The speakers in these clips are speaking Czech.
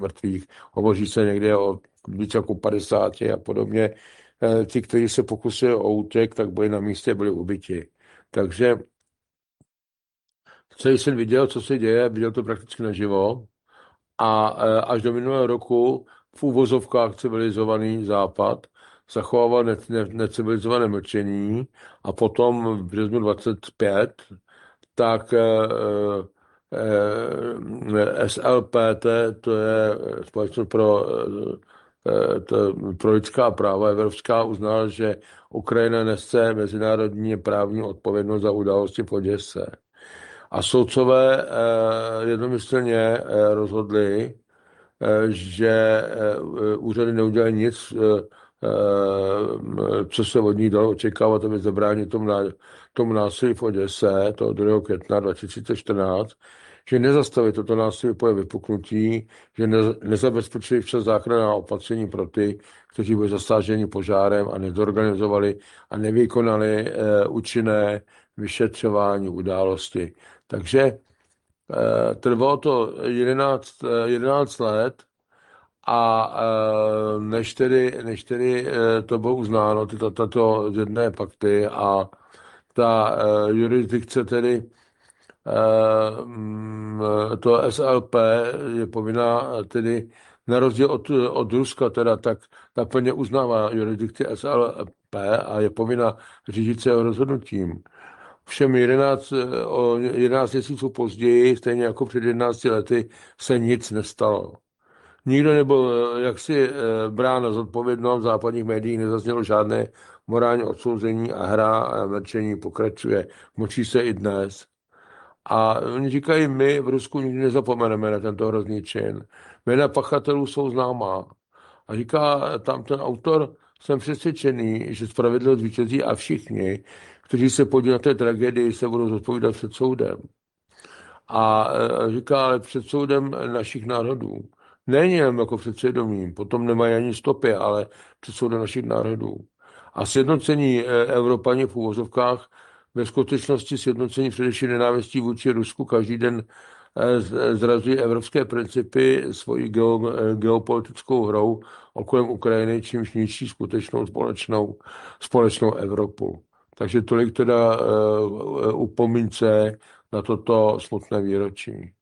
mrtvých. Hovoří se někde o více jako 50 a podobně. Ti, kteří se pokusili o útěk, tak byli na místě, byli ubiti. Takže celý jsem viděl, co se děje, viděl to prakticky naživo. A až do minulého roku v úvozovkách civilizovaný západ zachovával necivilizované mlčení a potom v březnu 25 tak SLP, to je Společnost pro lidská práva evropská, uznala, že Ukrajina nese mezinárodní právní odpovědnost za události v Oděse. A soudcové jednomyslně rozhodli, že úřady neudělají nic, co se od nich dalo očekávat, aby zabránit tomu násilí v Oděse, toho 2. května 2014, že nezastaví toto násilí po vypuknutí, že nezabezpečili včas záchranná opatření pro ty, kteří byli zasáženi požárem a nezorganizovali a nevykonali účinné vyšetřování události. Takže trvalo to 11 let a než tedy to bylo uznáno, tato zjedné pakty a ta jurisdikce tedy to SLP je povinná tedy na rozdíl od Ruska teda tak plně uznává jurisdikci SLP a je povinna řídit se jeho rozhodnutím. Všem 11 měsíců později, stejně jako před 11 lety, se nic nestalo. Nikdo nebyl jaksi brán na zodpovědnost, v západních médiích nezaznělo žádné morální odsouzení a hra a mlčení pokračuje. Močí se i dnes. A oni říkají, my v Rusku nikdy nezapomeneme na tento hrozný čin. Jména pachatelů jsou známá. A říká tam ten autor, jsem přesvědčený, že spravedlnost vítězí a všichni, kteří se podílí na té tragédii, se budou zodpovídat před soudem. A říká, ale před soudem našich národů. Není jen jako před svědomím, potom nemají ani stopy, ale před soudem našich národů. A sjednocení Evropaně v úvozovkách ve skutečnosti sjednocení především nenávistí vůči Rusku každý den zrazuje evropské principy svojí geopolitickou hrou okolem Ukrajiny, čímž ničí skutečnou společnou Evropu. Takže tolik teda upomínce na toto smutné výročí.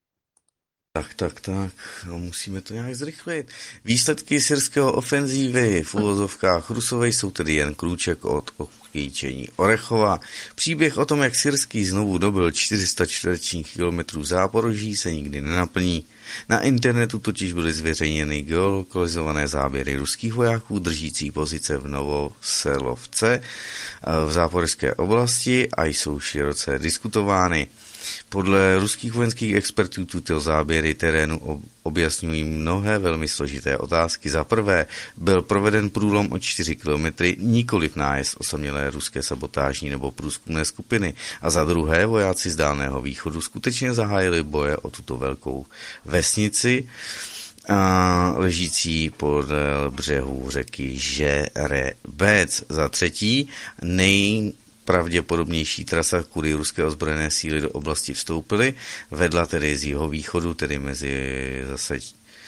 Tak, no, musíme to nějak zrychlit. Výsledky syrského ofenzívy v uvozovkách Rusové jsou tedy jen krůček od obklíčení Orechova. Příběh o tom, jak syrský znovu dobyl 400 čtverečních kilometrů Záporoží, se nikdy nenaplní. Na internetu totiž byly zveřejněny geolokalizované záběry ruských vojáků držící pozice v Novoselovce v záporožské oblasti a jsou široce diskutovány. Podle ruských vojenských expertů tuto záběry terénu objasňují mnohé velmi složité otázky. Za prvé byl proveden průlom o 4 kilometry, nikoliv nájezd osamělé ruské sabotážní nebo průzkumné skupiny. A za druhé vojáci z Dálného východu skutečně zahájili boje o tuto velkou vesnici, ležící podél břehu řeky Žerebec. Za třetí pravděpodobnější trasa, kudy ruské ozbrojené síly do oblasti vstoupily, vedla tedy z jihovýchodu, tedy mezi zase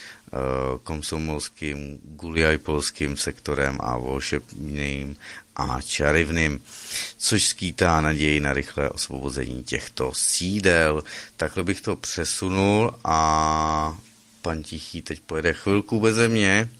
komsomolským, guliajpolským sektorem a volšebným a čarivným, což skýtá naději na rychlé osvobození těchto sídel. Takhle bych to přesunul a pan Tichý teď pojede chvilku beze mě.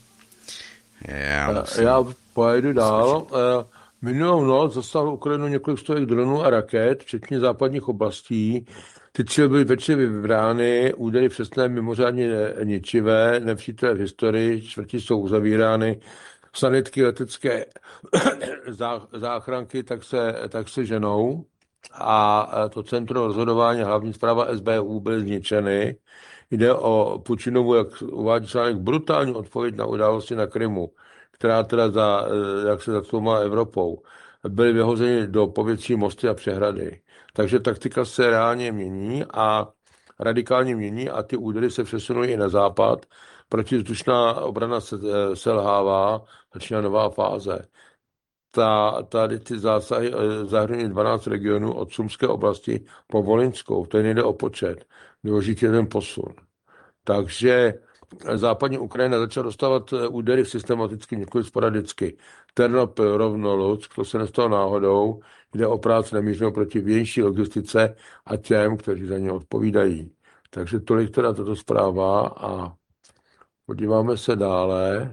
Já pojedu dál. Minulou noc zasáhlo Ukrajinu několik stovek dronů a raket, včetně západních oblastí. Ty cíle byly pečlivě vybrány, údery přesné mimořádně ničivé, nepřítel v historii, čtvrti jsou uzavírány, sanitky letecké záchranky tak se ženou a to centrum rozhodování, hlavní zpráva SBU byly zničeny. Jde o Putinovu, jak uvádí článek, brutální odpověď na události na Krymu, která teda, jak se zatloumala Evropou, byly vyhozeny do povětří mosty a přehrady. Takže taktika se reálně mění a radikálně mění a ty údery se přesunují i na západ. Protivzdušná obrana se selhává, začíná nová fáze. Tady ty zásahy zahrnují 12 regionů od Sumské oblasti po Volinskou. To nejde o počet, důležitý je ten posun. Takže západní Ukrajina začala dostávat údery systematicky, nikoli sporadicky. Ternopil, rovno Luck, to se nestalo náhodou, jde o práci namířenou proti vnější logistice a těm, kteří za ně odpovídají. Takže tolik teda tato zpráva a podíváme se dále.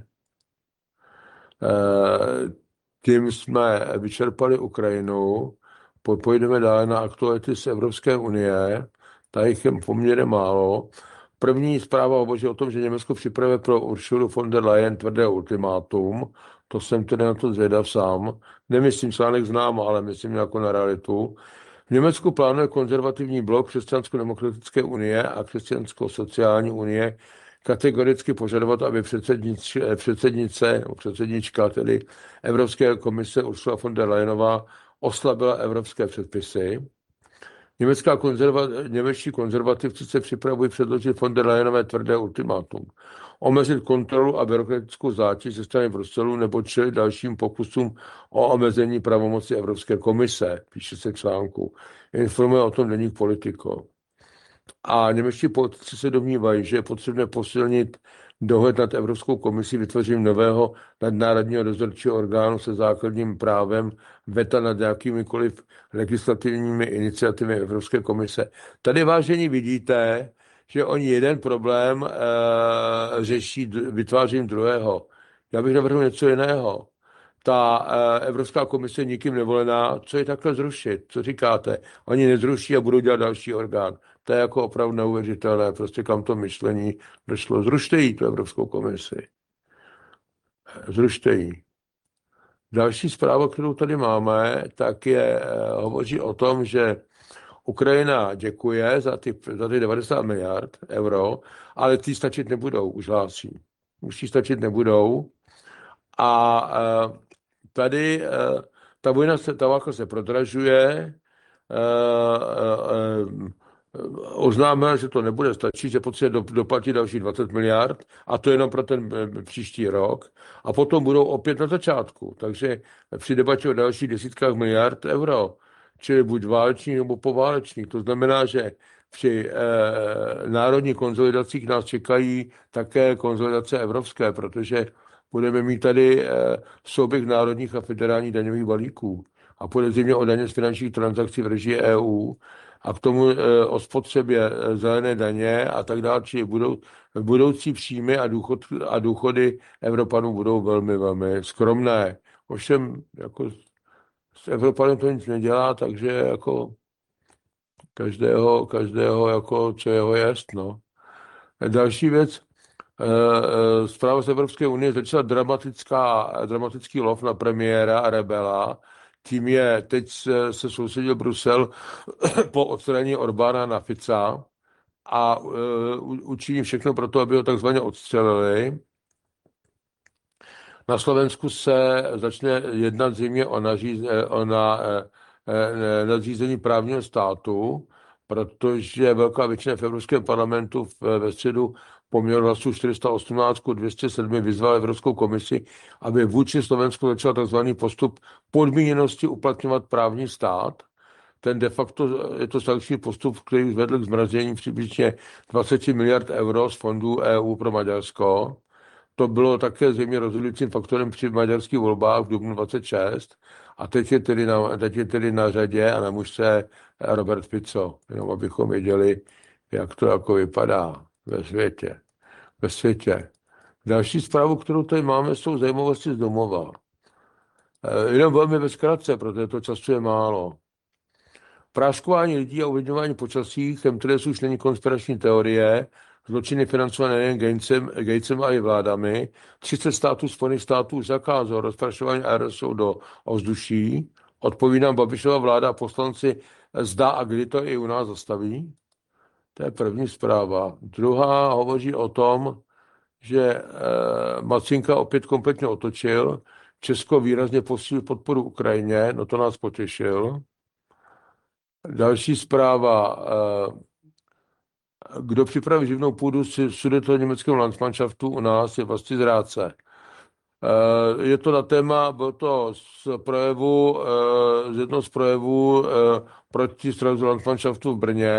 Tím jsme vyčerpali Ukrajinu, pojedeme dále na aktuality z Evropské unie, tady jich je poměrně málo. První zpráva hovoří o tom, že Německo připravuje pro Ursulu von der Leyen tvrdé ultimátum. To jsem tedy na to zvědav sám. Nemyslím článek znám, ale myslím jako na realitu. V Německu plánuje konzervativní blok Křesťansko-demokratické unie a Křesťansko-sociální unie kategoricky požadovat, aby předsednička, tedy Evropské komise Ursula von der Leyenová, oslabila evropské předpisy. Němečtí konzervativci se připravují předložit von der Leyenové tvrdé ultimátum. Omezit kontrolu a byrokratickou zátěž ze strany Bruselu nebo čelit dalším pokusům o omezení pravomoci Evropské komise, píše se článku. Informuje o tom deník Politico. A němečtí politici se domnívají, že je potřebné posilnit dohled nad Evropskou komisí vytvořením nového nadnárodního dozorčího orgánu se základním právem veta nad jakýmikoliv legislativními iniciativami Evropské komise. Tady, vážení, vidíte, že oni jeden problém řeší vytvářením druhého. Já bych navrhl něco jiného. Ta Evropská komise je nikým nevolená, co je takhle zrušit? Co říkáte? Oni nezruší a budou dělat další orgán. To je jako opravdu neuvěřitelné, prostě kam to myšlení došlo. Zrušte jí, tu Evropskou komisi. Zrušte jí. Další zpráva, kterou tady máme, tak hovoří o tom, že Ukrajina děkuje za ty 90 miliard euro, ale ty stačit nebudou, už hlásí. Už ty stačit nebudou. A tady ta válka se prodražuje, oznámil, že to nebude stačit, že potřebuje doplatit další 20 miliard a to jenom pro ten příští rok a potom budou opět na začátku. Takže při debatě o dalších desítkách miliard euro, čili buď váleční nebo pováleční. To znamená, že při národních konsolidacích nás čekají také konsolidace evropské, protože budeme mít tady souběh národních a federálních daňových balíků a půjde zřejmě o daně z finančních transakcí v režii EU a k tomu o spotřebě zelené daně a tak dále, či budoucí příjmy a důchody Evropanů budou velmi, velmi skromné. Ovšem, jako s Evropanem to nic nedělá, takže jako každého jako co jeho jest, no. Další věc, zpráva z Evropské unie začala dramatický lov na premiéra a rebela. Tím teď se soustředil Brusel po odstranění Orbána na Fica a učiní všechno pro to, aby ho takzvaně odstřelili. Na Slovensku se začne jednat zřejmě o nadřízení právního státu, protože velká většina v Evropském parlamentu ve středu poměr hlasů 418 k 207 vyzval Evropskou komisi, aby vůči Slovensku začal tzv. Postup podmíněnosti uplatňovat právní stát. Ten de facto je to sankční postup, který vedl k zmrazení přibližně 20 miliard euro z fondů EU pro Maďarsko. To bylo také zřejmě rozhodujícím faktorem při maďarských volbách v dubnu 26 a teď je tedy na řadě a na mužce Robert Fico, jenom abychom věděli, jak to jako vypadá ve světě. Další zprávu, kterou tady máme, jsou zajímavosti z domova. Jenom velmi ve zkratce, protože to času je málo. Práškování lidí a ovlivňování počasí, chemtrails už není konspirační teorie, zločiny financované nejen Gatesem a i vládami. 30 států Spojených států už zakázalo rozprašování aerosolu do ovzduší. Odpovídám Babišova vláda a poslanci zda a kdy to i u nás zastaví. To je první zpráva. Druhá hovoří o tom, že Macinka opět kompletně otočil. Česko výrazně posílil podporu Ukrajině, no to nás potěšil. Další zpráva. Kdo připraví živnou půdu sudetoněmeckého Landsmannschaftu u nás je Vlasty Zrádce. Je to na téma, bylo to z jednoho z projevů proti Strausu Landsmannschaftu v Brně,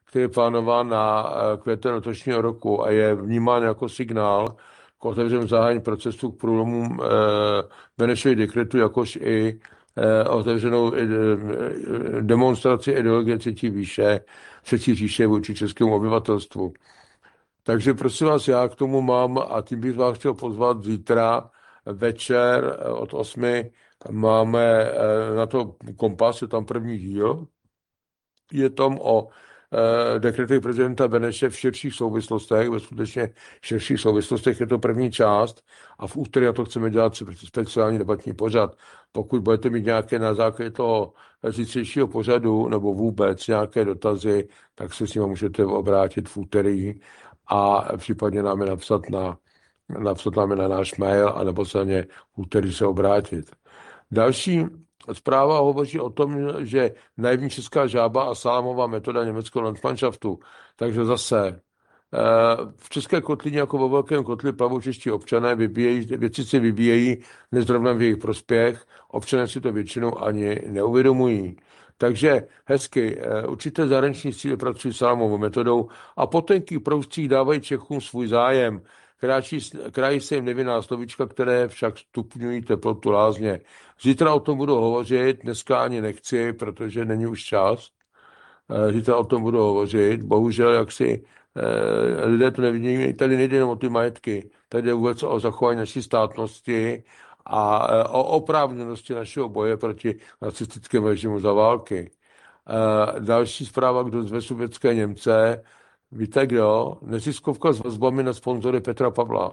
který je plánován na květen letošního roku a je vnímán jako signál k otevřenému zahájení procesu k průlomu Benešových dekretů, jakož i otevřenou demonstraci ideologie třetí říše vůči českému obyvatelstvu. Takže prosím vás, já k tomu mám a tím bych vás chtěl pozvat zítra večer od 8. Máme na to Kompas, je tam první díl. Je tam o dekretech prezidenta Beneše v širších souvislostech, ve skutečně širších souvislostech je to první část a v úterý na to chceme dělat speciální debatní pořad. Pokud budete mít nějaké na základě toho zítřejšího pořadu nebo vůbec nějaké dotazy, tak se s nimi můžete obrátit v úterý a případně nám je napsat nám na náš mail a nebo se na ně v úterý se obrátit. Další zpráva hovoří o tom, že naivní česká žába a salámová metoda německého Landsmannschaftu. Takže zase v České kotlině jako ve velkém kotli plavou čeští občané, věci si vybíjejí nezrovna v jejich prospěch, občané si to většinou ani neuvědomují. Takže hezky, určité zahraniční síly pracují salámovou metodou a po tenkých proustích dávají Čechům svůj zájem. Krájí se jim nevinná slovíčka, které však stupňují teplotu lázně. Zítra o tom budu hovořit, dneska ani nechci, protože není už čas. Zítra o tom budu hovořit. Bohužel, jak si lidé to nevidí, tady nejde jenom o ty majetky, tady jde vůbec o zachování naší státnosti a o oprávněnosti našeho boje proti nacistickému režimu za války. Další zpráva, kdo zve sovětské Němce, víte kdo? Neziskovka s vazbami na sponzory Petra Pavla.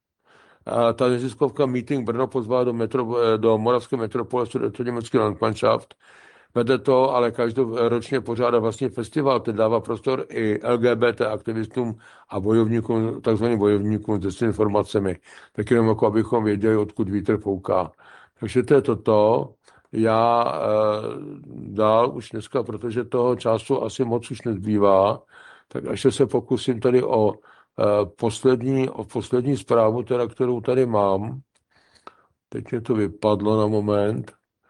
Ta neziskovka Meeting Brno pozvala do moravské metropole Sudetoněmecký Landsmannschaft. Vede to, ale každoročně pořádá vlastně festival, který dává prostor i LGBT aktivistům a bojovníkům, takzvaným bojovníkům s dezinformacemi. Tak jenom jako abychom věděli, odkud vítr fouká. Takže to je toto. Já dál už dneska, protože toho času asi moc už nezbývá, tak ještě se pokusím tady o poslední zprávu, teda, kterou tady mám. Teď mě to vypadlo na moment.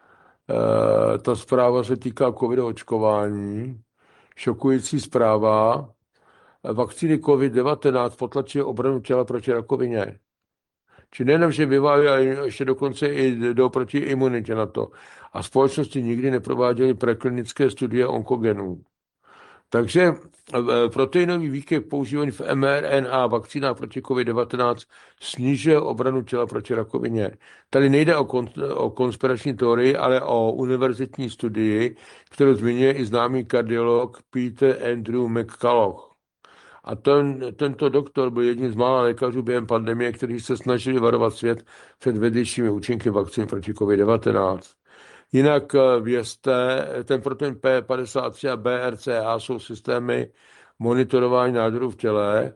Ta zpráva se týká covid očkování. Šokující zpráva. Vakcíny COVID-19 potlačuje obranu těla proti rakovině. Či nejenom, že vyvájí, ale ještě dokonce i jdou proti imunitě na to. A společnosti nikdy neprováděly preklinické studie onkogenů. Takže proteinový výkyv používaný v mRNA vakcínách proti COVID-19 snižuje obranu těla proti rakovině. Tady nejde o konspirační teorii, ale o univerzitní studii, kterou zmiňuje i známý kardiolog Peter Andrew McCulloch. A tento doktor byl jedním z mála lékařů během pandemie, kteří se snažili varovat svět před vedlejšími účinky vakcín proti COVID-19. Jinak vězte, ten protein P53 a BRCA jsou systémy monitorování nádorů v těle.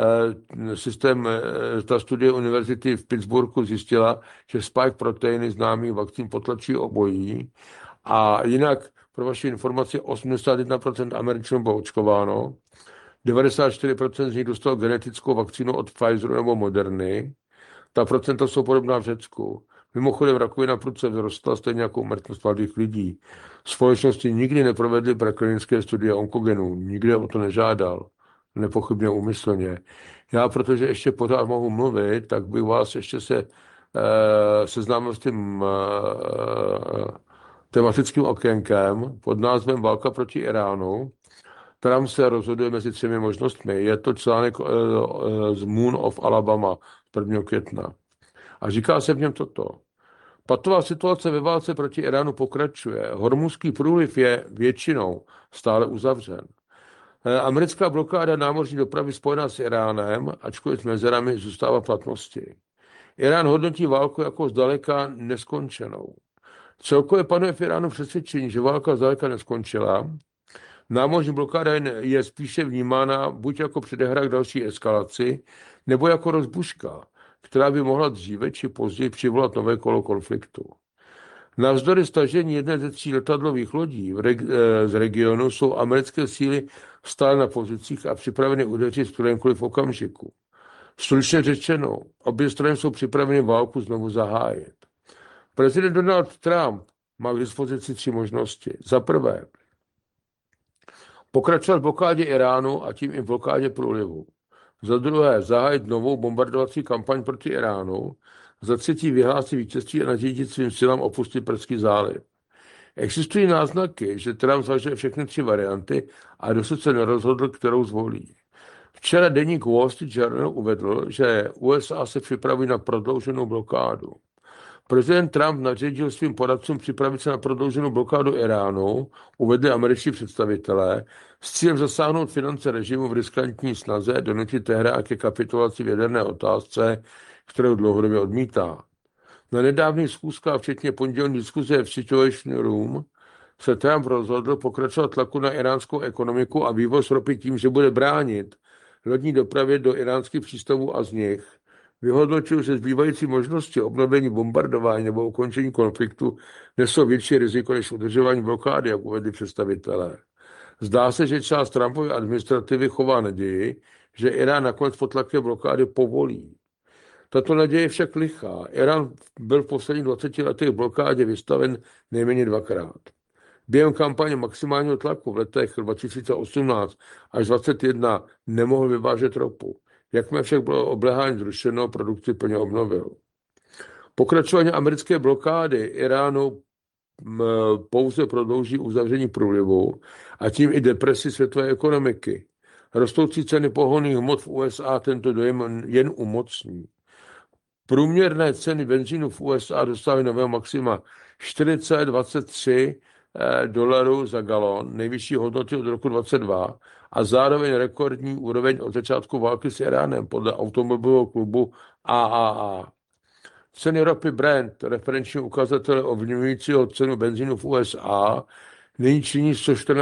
Ta studie univerzity v Pittsburghu zjistila, že spike proteiny známých vakcín potlačují obojí. A jinak, pro vaši informaci, 81% Američanů bylo očkováno, 94% z nich dostalo genetickou vakcínu od Pfizeru nebo Moderny. Ta procenta jsou podobná v Řecku. Mimochodem rakovina prudce vzrostla, stejně jako úmrtnost mladých lidí. Společnosti nikdy neprovedly preklinické studie onkogenů, nikdy o to nežádal, nepochybně úmyslně. Já, protože ještě pořád mohu mluvit, tak bych vás ještě seznámil s tím tematickým okénkem pod názvem Válka proti Iránu. Trump se rozhoduje mezi 3 možnostmi. Je to článek z Moon of Alabama 1. května. A říká se v něm toto. Patová situace ve válce proti Iránu pokračuje. Hormuzský průliv je většinou stále uzavřen. Americká blokáda námořní dopravy spojená s Iránem, ačkoliv s mezerami, zůstává v platnosti. Irán hodnotí válku jako zdaleka neskončenou. Celkově panuje v Iránu přesvědčení, že válka zdaleka neskončila. Námořní blokáda je spíše vnímána buď jako předehra k další eskalaci, nebo jako rozbuška, která by mohla dříve či později přivolat nové kolo konfliktu. Navzdory stažení jedné ze 3 letadlových lodí z regionu jsou americké síly stále na pozicích a připraveny udeřit v kterémkoliv okamžiku. Stručně řečeno, obě strany jsou připraveny válku znovu zahájit. Prezident Donald Trump má k dispozici 3 možnosti. Za prvé, Pokračovat v blokádě Iránu a tím i v blokádě průlivu. Za druhé, zahájit novou bombardovací kampaň proti Iránu. Za třetí, vyhlásit vítězství a nařídit svým silám opustit Perský záliv. Existují náznaky, že Trump zvažuje všechny tři varianty a dosud se nerozhodl, kterou zvolí. Včera deník Wall Street Journal uvedl, že USA se připravují na prodlouženou blokádu. Prezident Trump nařídil svým poradcům připravit se na prodlouženou blokádu Iránu, uvedli američtí představitelé, s cílem zasáhnout finance režimu v riskantní snaze donutit Teherán ke kapitulaci v jaderné otázce, kterou dlouhodobě odmítá. Na nedávných schůzkách, včetně pondělní diskuze v Situation Room, se Trump rozhodl pokračovat tlaku na iránskou ekonomiku a vývoz ropy tím, že bude bránit lodní dopravě do iránských přístavů a z nich. Vyhodnotil, že zbývající možnosti obnovení bombardování nebo ukončení konfliktu nesou větší riziko než udržování blokády, jak uvedli představitelé. Zdá se, že část Trumpovy administrativy chová naději, že Irán nakonec pod tlakem blokády povolí. Tato naděje je však lichá. Irán byl v posledních 20 letech blokádě vystaven nejméně dvakrát. Během kampaně maximálního tlaku v letech 2018 až 2021 nemohl vyvážet ropu. Jakmile však bylo obléhání zrušeno, produkci plně obnovil. Pokračování americké blokády Iránu pouze prodlouží uzavření průlivu a tím i depresi světové ekonomiky. Rostoucí ceny pohonných hmot v USA tento dojem jen umocní. Průměrné ceny benzínu v USA dostávají nového maxima $4,23 za galon, nejvyšší hodnoty od roku 2022 a zároveň rekordní úroveň od začátku války s Iránem podle automobilového klubu AAA. Ceny ropy Brent, referenční ukazatel ovlivňujícího cenu benzínu v USA, nyní činí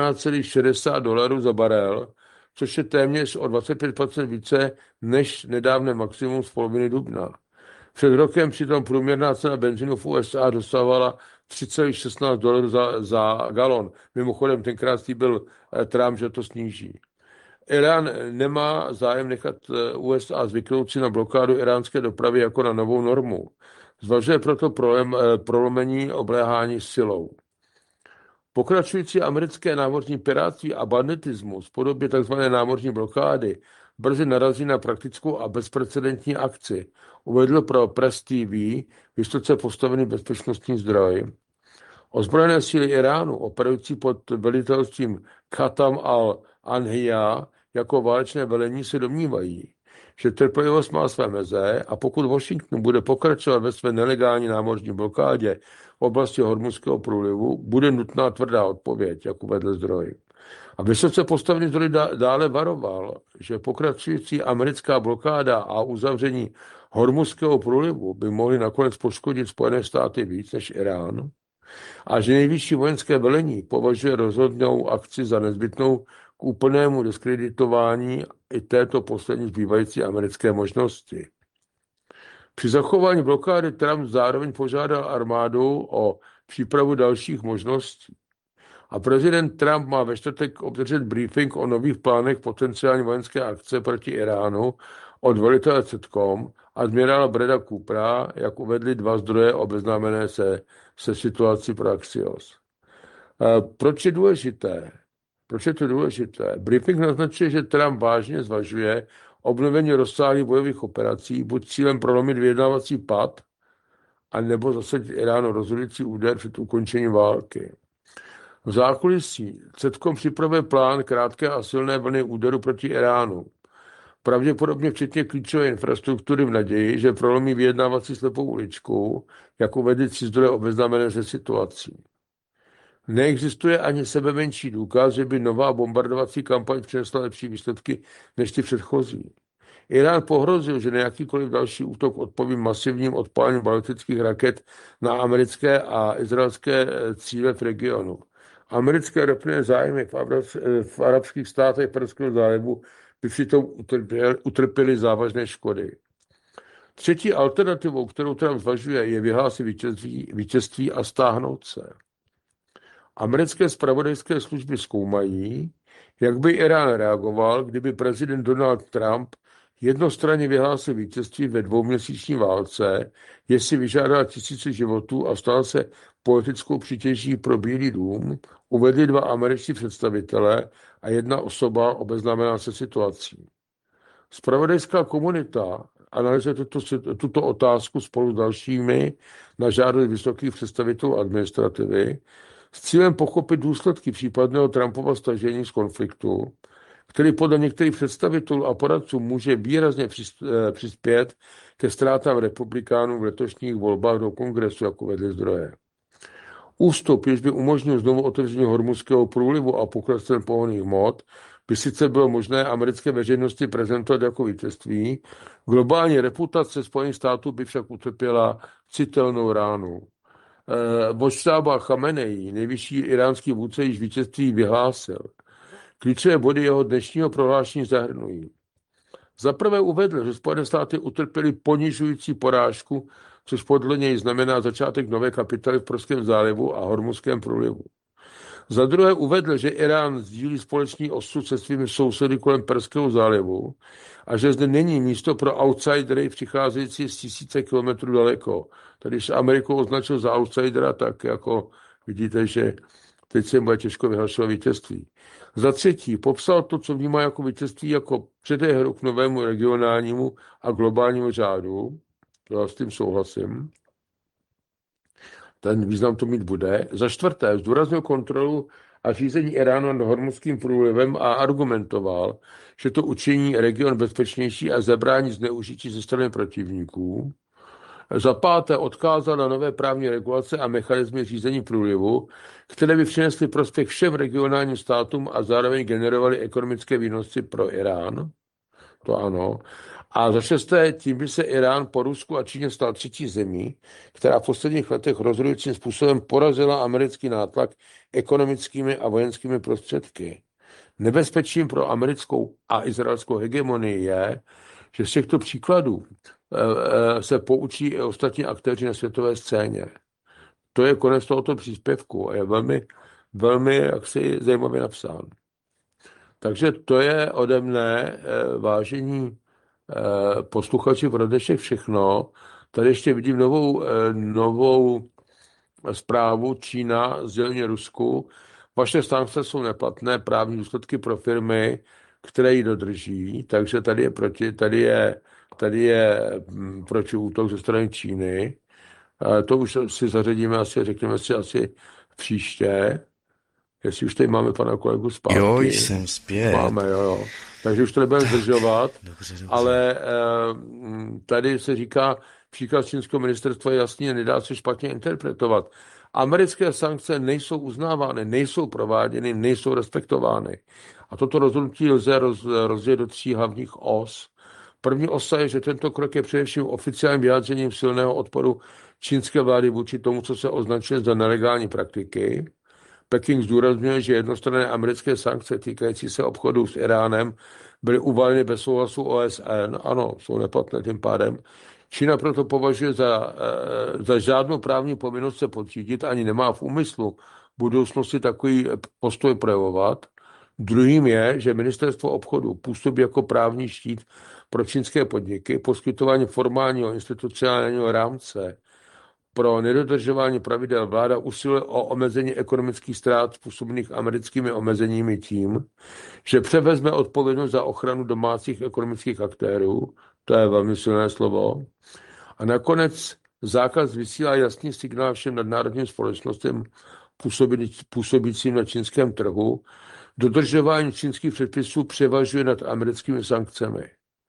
$114,60 za barel, což je téměř o 25% více než nedávné maximum z poloviny dubna. Před rokem přitom průměrná cena benzínu v USA dosávala $3,16 za galon. Mimochodem tenkrát slíbil Trump, že to sníží. Irán nemá zájem nechat USA zvyknout si na blokádu iránské dopravy jako na novou normu. Zvažuje proto prolomení obléhání silou. Pokračující americké námořní pirátství a banditismus v podobě tzv. Námořní blokády brzy narazí na praktickou a bezprecedentní akci, uvedl pro Press TV vysoce postavený bezpečnostní zdroj. Ozbrojené síly Iránu, operující pod velitelstvím Khatam al-Anhiya jako válečné velení, se domnívají, že trpělivost má své meze a pokud Washington bude pokračovat ve své nelegální námořní blokádě v oblasti Hormuzského průlivu, bude nutná tvrdá odpověď, jak uvedl zdroj. A vysoce postavený zdroj dále varoval, že pokračující americká blokáda a uzavření Hormuzského průlivu by mohly nakonec poškodit Spojené státy víc než Irán a že nejvyšší vojenské velení považuje rozhodnou akci za nezbytnou k úplnému diskreditování i této poslední zbývající americké možnosti. Při zachování blokády Trump zároveň požádal armádu o přípravu dalších možností. A prezident Trump má ve čtvrtek obdržet briefing o nových plánech potenciální vojenské akce proti Iránu od velitele CENTCOM a admirála Brada Coopera, jak uvedli dva zdroje obeznámené se situací pro Axios. Proč je důležité? Proč je to důležité? Briefing naznačuje, že Trump vážně zvažuje obnovení rozsáhlých bojových operací, buď cílem prolomit vyjednávací pad, anebo zasadit Iránu rozhodující úder před ukončením války. V zákulisí CENTCOM připravuje plán krátké a silné vlny úderu proti Iránu. Pravděpodobně včetně klíčové infrastruktury v naději, že prolomí vyjednávací slepou uličku, jak uvedli zdroje obeznámené se situací. Neexistuje ani sebemenší důkaz, že by nová bombardovací kampaň přinesla lepší výsledky než ty předchozí. Irán pohrozil, že na jakýkoliv další útok odpoví masivním odpálením balistických raket na americké a izraelské cíle v regionu. Americké ropné zájmy v arabských státech Perského zálivu by přitom utrpěly závažné škody. Třetí alternativou, kterou Trump zvažuje, je vyhlásit vítězství a stáhnout se. Americké zpravodajské služby zkoumají, jak by Irán reagoval, kdyby prezident Donald Trump Jednostranně vyhlásil vítězství ve dvouměsíční válce, jestli vyžádala tisíce životů a stal se politickou přítěží pro Bílý dům, uvedli dva američtí představitelé a jedna osoba obeznámená se situací. Zpravodajská komunita analyzuje tuto otázku spolu s dalšími na žádost vysokých představitelů administrativy s cílem pochopit důsledky případného Trumpova stažení z konfliktu, který podle některých představitelů a poradců může výrazně přispět ke ztrátám republikánů v letošních volbách do kongresu, jako vedly zdroje. Ústup, jež by umožnil znovu otevření Hormuzského průlivu a pokles cen pohonných hmot, by sice bylo možné americké veřejnosti prezentovat jako vítězství, globální reputace Spojených států by však utrpěla citelnou ránu. Moštába Chamenei, nejvyšší iránský vůdce, již vítězství vyhlásil. Klíčové body jeho dnešního prohlášení zahrnují. Za prvé uvedl, že Spojené státy utrpěly ponižující porážku, což podle něj znamená začátek nové kapitoly v Perském zálivu a Hormuzském průlivu. Za druhé uvedl, že Irán sdílí společný osud se svými sousedy kolem Perského zálivu a že zde není místo pro outsidery přicházející z tisíce kilometrů daleko. Tady, když Ameriku označil za outsidera, tak jako vidíte, že teď se bude těžko vyhlašovat vítězství. Za třetí popsal to, co vnímá jako vítězství, jako předehru k novému regionálnímu a globálnímu řádu. Já s tím souhlasím. Ten význam to mít bude. Za čtvrté zdůraznil kontrolu a řízení Iránu nad Hormuzským průlivem a argumentoval, že to učiní region bezpečnější a zabrání zneužití ze strany protivníků. Za páté odkázal na nové právní regulace a mechanismy řízení průlivu, které by přinesly prospěch všem regionálním státům a zároveň generovaly ekonomické výnosy pro Irán. To ano. A za šesté, tím by se Irán po Rusku a Číně stal třetí zemí, která v posledních letech rozhodujícím způsobem porazila americký nátlak ekonomickými a vojenskými prostředky. Nebezpečím pro americkou a izraelskou hegemonii je, že z těchto příkladů se poučí i ostatní aktéři na světové scéně. To je konec tohoto příspěvku a je velmi, velmi jaksi zajímavě napsán. Takže to je ode mne, vážení posluchači, pro dnešek všechno. Tady ještě vidím novou zprávu. Čína sdělení Rusku. Vaše sankce jsou neplatné, právní důsledky pro firmy, které ji dodrží, takže tady je proti útok ze strany Číny. To už si zařadíme řekneme si asi příště. Jestli už tady máme pana kolegu zpátky. Jo, jsem zpět. Máme, jo. Takže už to nebudeme zdržovat, Dobře. ale tady se říká, příklad čínského ministerstva je jasný a nedá se špatně interpretovat. Americké sankce nejsou uznávány, nejsou prováděny, nejsou respektovány. A toto rozhodnutí lze rozdělit do tří hlavních os. První osa je, že tento krok je především oficiálním vyjádřením silného odporu čínské vlády vůči tomu, co se označuje za nelegální praktiky. Peking zdůrazňuje, že jednostranné americké sankce týkající se obchodu s Iránem byly uvaleny bez souhlasu OSN. Ano, jsou neplatné tím pádem. Čína proto považuje za žádnou právní povinnost se podřídit, ani nemá v úmyslu v budoucnosti takový postoj projevovat. Druhým je, že ministerstvo obchodu působí jako právní štít pro čínské podniky, poskytování formálního institucionálního rámce pro nedodržování pravidel. Vláda usiluje o omezení ekonomických ztrát způsobených americkými omezeními tím, že převezme odpovědnost za ochranu domácích ekonomických aktérů, to je velmi silné slovo, a nakonec zákaz vysílá jasný signál všem nadnárodním společnostem působícím na čínském trhu. Dodržování čínských předpisů převažuje nad americkými sankcemi.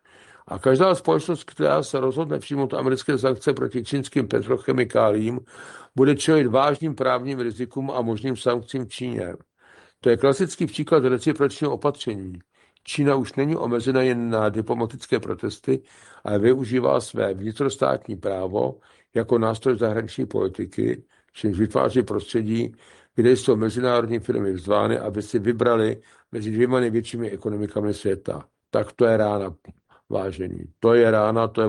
A každá společnost, která se rozhodne přijmout americké sankce proti čínským petrochemikáliím, bude čelit vážným právním rizikům a možným sankcím v Číně. To je klasický příklad recipročního opatření. Čína už není omezena jen na diplomatické protesty, ale využívá své vnitrostátní právo jako nástroj zahraniční politiky, čímž vytváří prostředí, kde jsou mezinárodní firmy vzvány, aby si vybrali mezi dvěma největšími ekonomikami světa. Tak to je rána, vážení. To je rána, to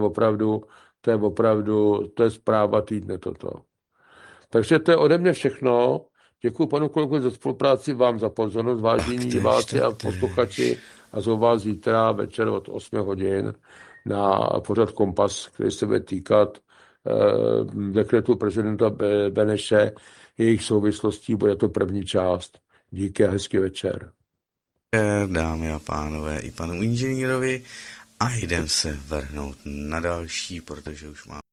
je zpráva týdne toto. Takže to je ode mě všechno. Děkuji panu kolegu za spolupráci, vám za pozornost, vážení diváci a posluchači. a zvu vás zítra večer od 8 hodin na pořad Kompas, který se bude týkat dekretu prezidenta Beneše, jejich souvislostí, bude to první část. Díky a hezký večer. Dámy a pánové, i panu inženýrovi, a jdem se vrhnout na další, protože už mám